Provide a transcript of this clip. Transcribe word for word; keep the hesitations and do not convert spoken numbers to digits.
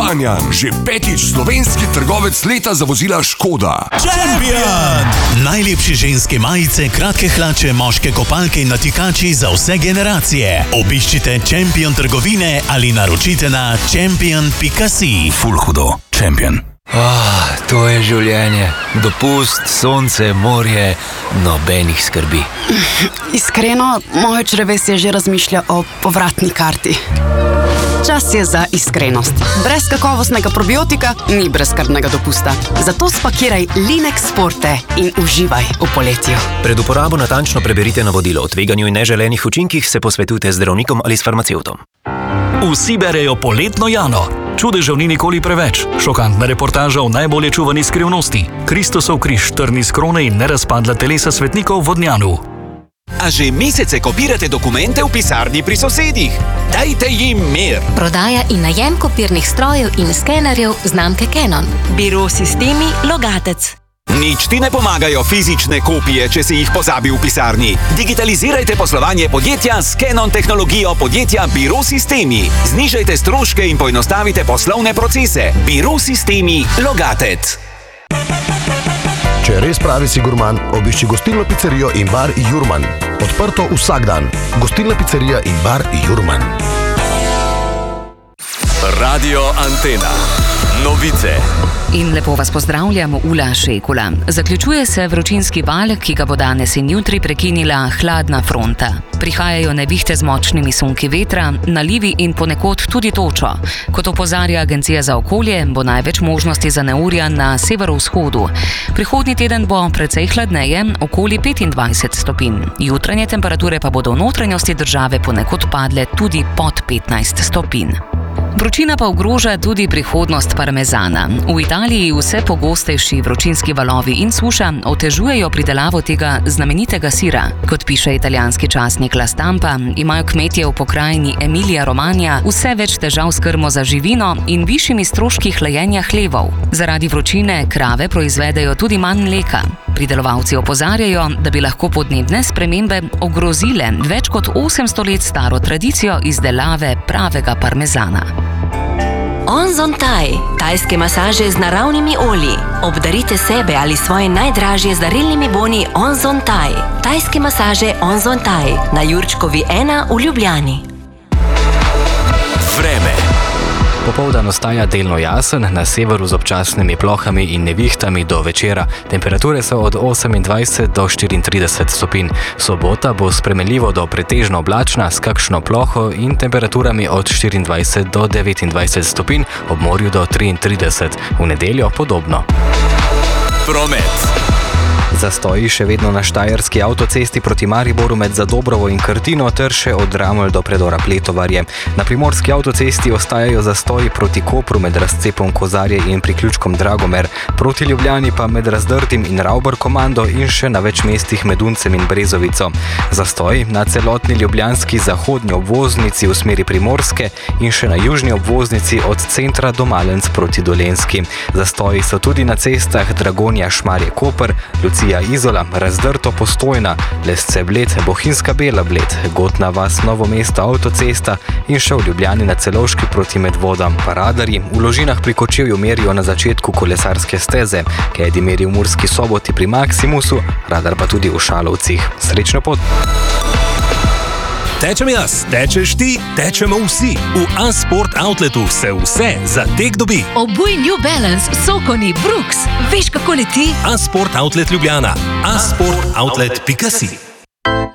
Banjan, že petič slovenski trgovec leta za vozila Škoda. Champion! Najlepše ženske majice, kratke hlače, moške kopalke in natikači za vse generacije. Obiščite Champion trgovine ali naročite na champion pika si. Ful hudo. Champion. Oh, to je življenje. Dopust, sonce, morje, nobenih skrbi. Iskreno, moje črevesje že razmišlja o povratni karti. Čas je za iskrenost. Brez kakovostnega probiotika ni brezskrbnega dopusta. Zato spakiraj Linex Forte in uživaj v poletju. Pred uporabo natančno preberite navodilo o tveganju in neželenih učinkih, se posvetujte z zdravnikom ali s farmacevtom. Vsi berejo poletno Jano. Čudežev ni nikoli preveč. Šokantna reportaža o najbolje čuvani skrivnosti. Kristusov križ, trni s krone in nerazpadla telesa svetnikov v Vodnjanu. A že mesece kopirate dokumente v pisarni pri sosedih? Dajte jim mir! Prodaja in najem kopirnih strojev in skenerjev znamke Canon. Biro sistemi Logatec. Nič ti ne pomagajo fizične kopije, če si jih pozabi v pisarni. Digitalizirajte poslovanje podjetja s Canon tehnologijo podjetja Biro Sistemi. Znižajte stroške in poenostavite poslovne procese. Biro Sistemi Logatec. Če res pravi si gurman, obišči gostilno pizzerijo in bar Jurman. Odprto vsak dan. Gostilna pizzerija in bar Jurman. Radio Antena. Novice. In lepo vas pozdravljam, Ula Šekula. Zaključuje se vročinski val, ki ga bo danes in jutri prekinila hladna fronta. Prihajajo nevihte z močnimi sunki vetra, nalivi in ponekod tudi točo. Kot opozarja Agencija za okolje, bo največ možnosti za neurja na severovzhodu. Prihodnji teden bo precej hladneje, okoli petindvajset stopinj. Jutranje temperature pa bodo v notranjosti države ponekod padle tudi pod petnajst stopinj. Vročina pa ogroža tudi prihodnost parmezana. V Italiji vse pogostejši vročinski valovi in suša otežujejo pridelavo tega znamenitega sira. Kot piše italijanski časnik La Stampa, imajo kmetje v pokrajini Emilia Romagna vse več težav s krmo za živino in višjimi stroški hlajenja hlevov. Zaradi vročine krave proizvedejo tudi manj mleka. Pridelovalci opozarjajo, da bi lahko podnebne spremembe ogrozile več kot osemsto let staro tradicijo izdelave pravega parmezana. Onzon Thai. Tajske masaže z naravnimi olji. Obdarite sebe ali svoje najdražje z darilnimi boni Onzon Thai. Tajske masaže Onzon Thai. Na Jurčkovi ena v Ljubljani. Vreme. Popoldan ostaja delno jasen, na severu z občasnimi plohami in nevihtami do večera. Temperature so od osemindvajset do štiriintrideset stopinj. Sobota bo spremenljivo do pretežno oblačna s kakšno ploho in temperaturami od štiriindvajset do devetindvajset stopinj, ob morju do triintrideset. V nedeljo podobno. Promet. Zastoji še vedno na štajerski avtocesti proti Mariboru med Zadobrovo in Krtino ter še od Ramelj do predora Pletovarje. Na primorski avtocesti ostajajo zastoji proti Kopru med razcepom Kozarje in priključkom Dragomer, proti Ljubljani pa med Razdrtim in Ravbar komando in še na več mestih med Uncem in Brezovico. Zastoji na celotni ljubljanski zahodnji obvoznici v smeri Primorske in še na južni obvoznici od centra do Malenc proti Dolenjski. Zastoji so tudi na cestah Dragonja Šmarje Koper, Lucija Izola, Razdrto Postojna, Lesce Bled, Bohinjska Bela Bled, Gotna vas Novo mesto avtocesta in še v Ljubljani na Celovški proti Medvodam. Pa radarji v Ložinah pri Kočevju merijo na začetku kolesarske steze, Kedi meri v Murski Soboti pri Maximusu, radar pa tudi v Šalovcih. Srečno pot! Tečem jaz, tečeš ti, tečemo vsi. V A-Sport Outletu se vse za tek dobi. Obuj New Balance, Sokoni, Brooks. Veš, kako leti? A-Sport Outlet Ljubljana. a sport outlet pika si.